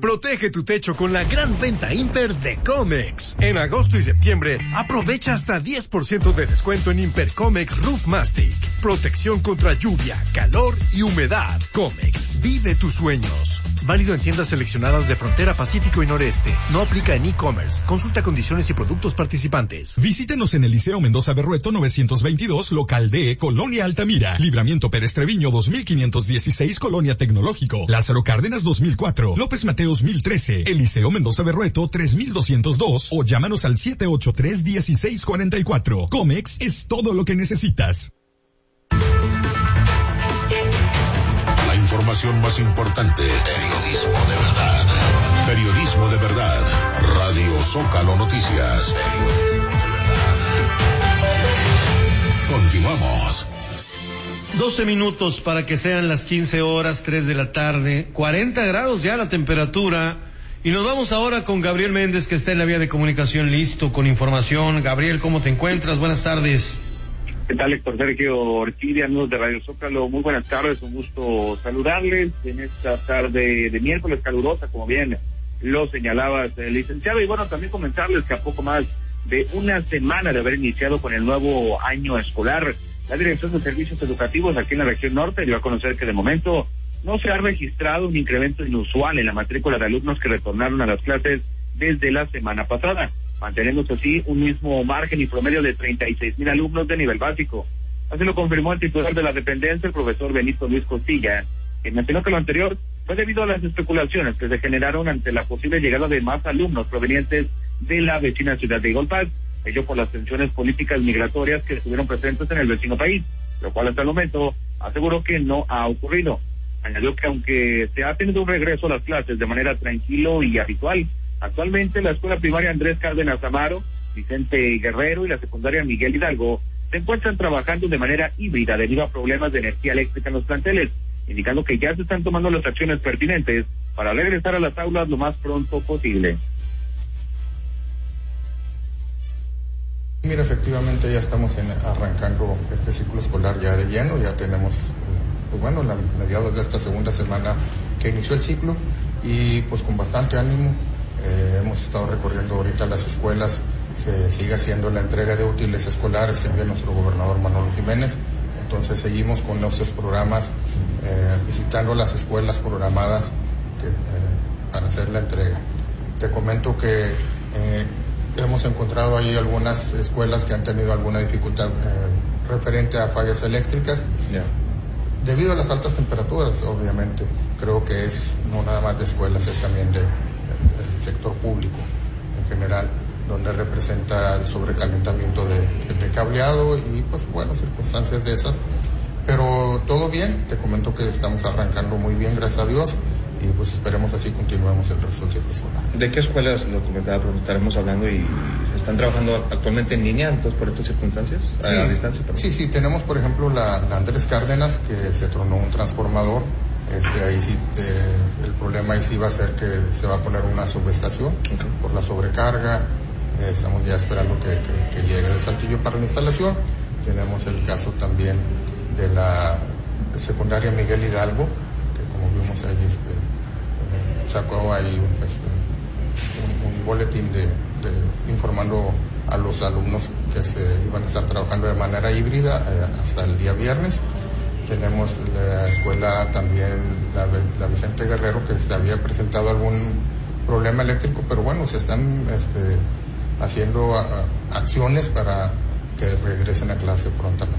Protege tu techo con la gran venta Imper de Comex. En agosto y septiembre, aprovecha hasta 10% de descuento en Imper Comex Roof Mastic. Protección contra lluvia, calor y humedad. Comex, vive tus sueños. Válido en tiendas seleccionadas de Frontera Pacífico y Noreste. No aplica en e-commerce. Consulta condiciones y productos participantes. Visítenos en el Liceo Mendoza Berrueto 922, local D, Colonia Altamira. Libramiento Pérez Treviño 2516, Colonia Tecnológico. Lázaro Cárdenas 2004. López Mateos 1013. Eliseo Mendoza Berrueto 3202 o llámanos al 783-1644. Comex es todo lo que necesitas. La información más importante. Periodismo de verdad. Periodismo de verdad. Radio Zócalo Noticias. Continuamos. 12 minutos para que sean las 15 horas, 3 de la tarde, 40 grados ya la temperatura, y nos vamos ahora con Gabriel Méndez, que está en la vía de comunicación listo con información. Gabriel, ¿cómo te encuentras? Buenas tardes. ¿Qué tal, Héctor Sergio Orquídea, amigos de Radio Zócalo? Muy buenas tardes, un gusto saludarles en esta tarde de miércoles calurosa, como bien lo señalabas, licenciado, y bueno, también comentarles que a poco más de una semana de haber iniciado con el nuevo año escolar, la Dirección de Servicios Educativos aquí en la región norte dio a conocer que de momento no se ha registrado un incremento inusual en la matrícula de alumnos que retornaron a las clases desde la semana pasada, manteniéndose así un mismo margen y promedio de 36,000 alumnos de nivel básico. Así lo confirmó el titular de la dependencia, el profesor Benito Luis Costilla, quien mencionó que lo anterior fue debido a las especulaciones que se generaron ante la posible llegada de más alumnos provenientes de la vecina ciudad de Eagle Pass, ello por las tensiones políticas migratorias que estuvieron presentes en el vecino país, lo cual hasta el momento aseguró que no ha ocurrido. Añadió que aunque se ha tenido un regreso a las clases de manera tranquilo y habitual, actualmente la escuela primaria Andrés Cárdenas Amaro, Vicente Guerrero y la secundaria Miguel Hidalgo se encuentran trabajando de manera híbrida debido a problemas de energía eléctrica en los planteles, indicando que ya se están tomando las acciones pertinentes para regresar a las aulas lo más pronto posible. Mira, efectivamente ya estamos arrancando este ciclo escolar ya de lleno, ya tenemos, pues bueno, la mediados de esta segunda semana que inició el ciclo y pues con bastante ánimo. Hemos estado recorriendo ahorita las escuelas, se sigue haciendo la entrega de útiles escolares que envía nuestro gobernador Manolo Jiménez, entonces seguimos con esos programas, visitando las escuelas programadas para hacer la entrega. Te comento que hemos encontrado ahí algunas escuelas que han tenido alguna dificultad referente a fallas eléctricas, debido a las altas temperaturas, obviamente. Creo que es no nada más de escuelas, es también del sector público en general, donde representa el sobrecalentamiento de cableado y pues bueno, circunstancias de esas. Pero todo bien, te comento que estamos arrancando muy bien, gracias a Dios, y pues esperemos así continuemos el resto del ciclo escolar. ¿De qué escuelas, lo comentaba, estaremos hablando y están trabajando actualmente en línea, entonces por estas circunstancias? Sí, a distancia, perdón. Sí, tenemos por ejemplo la Andrés Cárdenas, que se tronó un transformador, ahí sí, el problema ahí sí va a ser que se va a poner una subestación por la sobrecarga, estamos ya esperando que llegue de Saltillo para la instalación. Tenemos el caso también de la secundaria Miguel Hidalgo, que como vimos ahí sacó ahí un boletín de informando a los alumnos que se iban a estar trabajando de manera híbrida hasta el día viernes. Tenemos la escuela también, la Vicente Guerrero, que se había presentado algún problema eléctrico, pero bueno, se están haciendo acciones para que regresen a clase prontamente.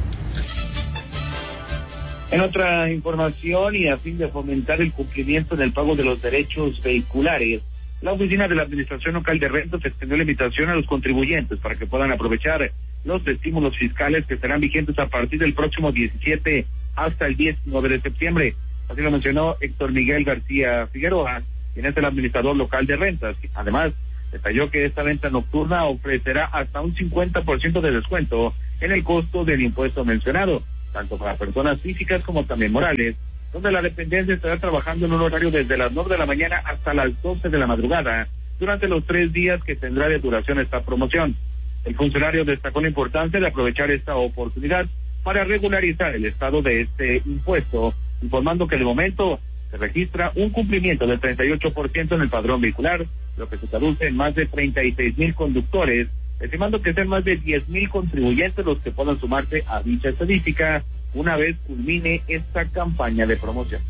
En otra información, y a fin de fomentar el cumplimiento del pago de los derechos vehiculares, la Oficina de la Administración Local de Rentas extendió la invitación a los contribuyentes para que puedan aprovechar los estímulos fiscales que estarán vigentes a partir del próximo 17 hasta el 19 de septiembre. Así lo mencionó Héctor Miguel García Figueroa, quien es el administrador local de rentas. Además, detalló que esta venta nocturna ofrecerá hasta un 50% de descuento en el costo del impuesto mencionado, tanto para personas físicas como también morales, donde la dependencia estará trabajando en un horario desde las 9 de la mañana hasta las 12 de la madrugada, durante los 3 días que tendrá de duración esta promoción. El funcionario destacó la importancia de aprovechar esta oportunidad para regularizar el estado de este impuesto, informando que de momento se registra un cumplimiento del 38% en el padrón vehicular, lo que se traduce en más de 36,000 conductores, estimando que sean más de 10,000 contribuyentes los que puedan sumarse a dicha estadística una vez culmine esta campaña de promoción.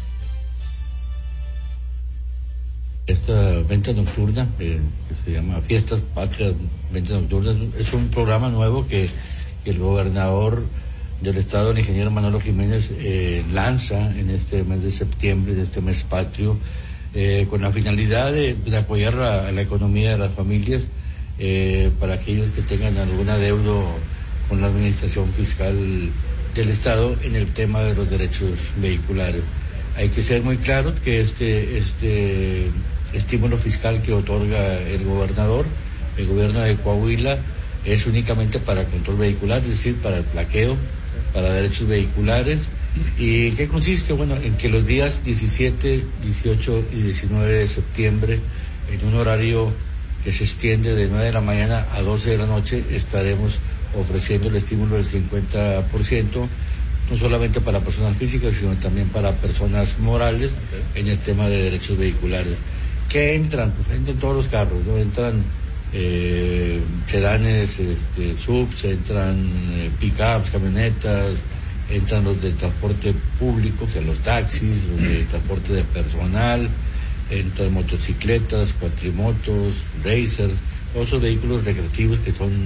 Esta venta nocturna, que se llama Fiestas Patrias, Venta Nocturna, es un programa nuevo que el gobernador del estado, el ingeniero Manolo Jiménez, lanza en este mes de septiembre, en este mes patrio, con la finalidad de apoyar a la economía de las familias, para aquellos que tengan algún adeudo con la administración fiscal del estado en el tema de los derechos vehiculares. Hay que ser muy claros que este estímulo fiscal que otorga el gobernador, el gobierno de Coahuila, es únicamente para control vehicular, es decir, para el plaqueo, para derechos vehiculares. ¿Y en qué consiste? Bueno, en que los días 17, 18 y 19 de septiembre, en un horario que se extiende de 9 de la mañana a 12 de la noche, estaremos ofreciendo el estímulo del 50%, no solamente para personas físicas, sino también para personas morales, en el tema de derechos vehiculares. ¿Qué entran? Pues entran todos los carros, ¿no? Entran sedanes, subs, entran pick-ups, camionetas, entran los de transporte público, o sea, los taxis, los de transporte de personal, entran motocicletas, cuatrimotos, racers, todos esos vehículos recreativos que son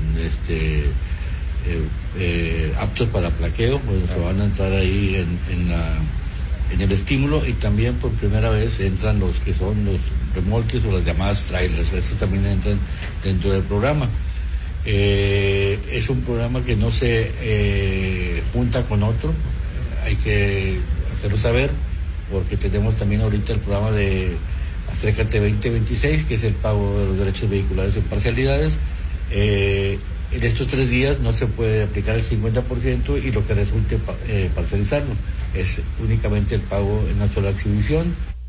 aptos para plaqueo, pues se van a entrar ahí en el estímulo, y también por primera vez entran los que son los remolques o las llamadas trailers, estos también entran dentro del programa. Es un programa que no se junta con otro, hay que hacerlo saber, porque tenemos también ahorita el programa de Acércate 2026, que es el pago de los derechos vehiculares en parcialidades. En estos 3 días no se puede aplicar el 50% y lo que resulte parcializarlo. Es únicamente el pago en una sola exhibición.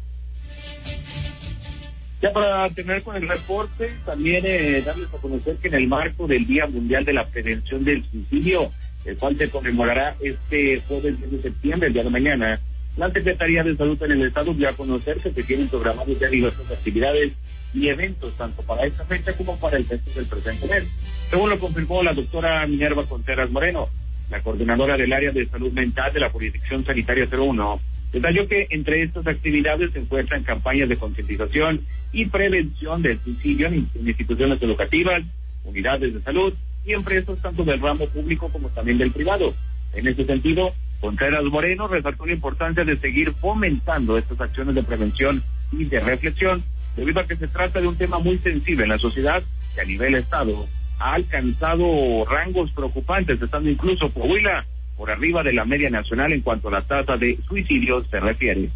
Ya para terminar con el reporte, también darles a conocer que en el marco del Día Mundial de la Prevención del Suicidio, el cual se conmemorará este jueves 10 de septiembre, el día de mañana, la Secretaría de Salud en el Estado dio a conocer que se tienen programados ya diversas actividades y eventos, tanto para esta fecha como para el resto del presente mes. Según lo confirmó la doctora Minerva Contreras Moreno, la coordinadora del área de salud mental de la Jurisdicción Sanitaria 01, detalló que entre estas actividades se encuentran campañas de concientización y prevención del suicidio en instituciones educativas, unidades de salud y empresas tanto del ramo público como también del privado. En ese sentido, Contreras Moreno resaltó la importancia de seguir fomentando estas acciones de prevención y de reflexión, debido a que se trata de un tema muy sensible en la sociedad que a nivel estado ha alcanzado rangos preocupantes, estando incluso Coahuila por arriba de la media nacional en cuanto a la tasa de suicidios se refiere.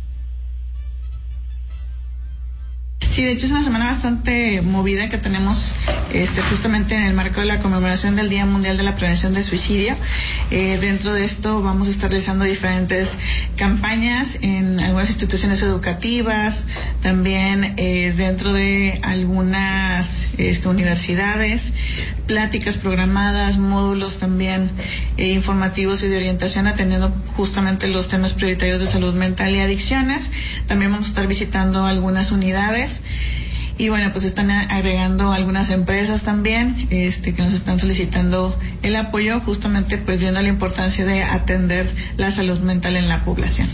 Sí, de hecho es una semana bastante movida que tenemos justamente en el marco de la conmemoración del Día Mundial de la Prevención del Suicidio. Dentro de esto vamos a estar realizando diferentes campañas en algunas instituciones educativas, también dentro de algunas universidades, pláticas programadas, módulos también informativos y de orientación atendiendo justamente los temas prioritarios de salud mental y adicciones. También vamos a estar visitando algunas unidades. Y bueno, pues están agregando algunas empresas también, que nos están solicitando el apoyo, justamente pues viendo la importancia de atender la salud mental en la población.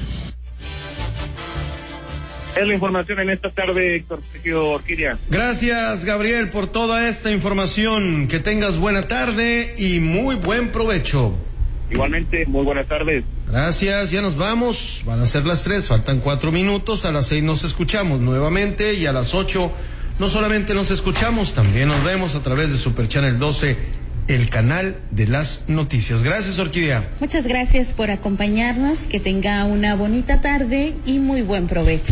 Es la información en esta tarde, Héctor Sergio Orquídea. Gracias, Gabriel, por toda esta información. Que tengas buena tarde y muy buen provecho. Igualmente, muy buenas tardes. Gracias, ya nos vamos. Van a ser las 3, faltan 4 minutos. A las 6 nos escuchamos nuevamente y a las 8 no solamente nos escuchamos, también nos vemos a través de Super Channel 12, el canal de las noticias. Gracias, Orquídea. Muchas gracias por acompañarnos. Que tenga una bonita tarde y muy buen provecho.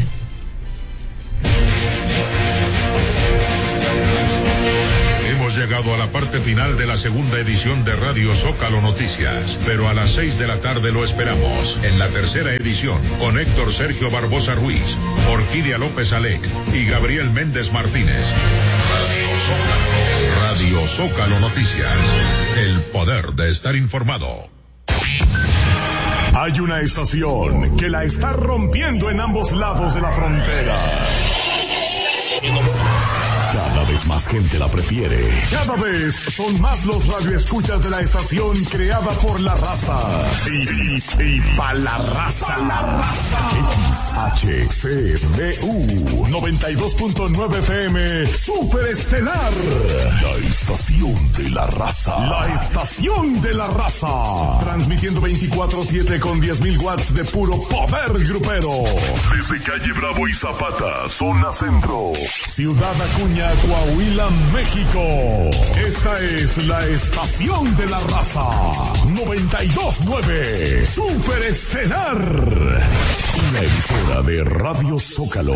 Hemos llegado a la parte final de la segunda edición de Radio Zócalo Noticias, pero a las 6 de la tarde lo esperamos en la tercera edición con Héctor Sergio Barbosa Ruiz, Orquídea López Alec y Gabriel Méndez Martínez. Radio Zócalo Noticias, el poder de estar informado. Hay una estación que la está rompiendo en ambos lados de la frontera. Cada vez más gente la prefiere. Cada vez son más los radioescuchas de la estación creada por la raza. Y pa' la raza. XHCBU 92.9 FM Superestelar. La estación de la raza. La estación de la raza. Transmitiendo 24/7 con 10.000 watts de puro poder grupero. Desde calle Bravo y Zapata, zona centro. Ciudad Acuña, Coahuila, México. Esta es la estación de la raza. 92.9 Superestelar. Una emisora de Radio Zócalo.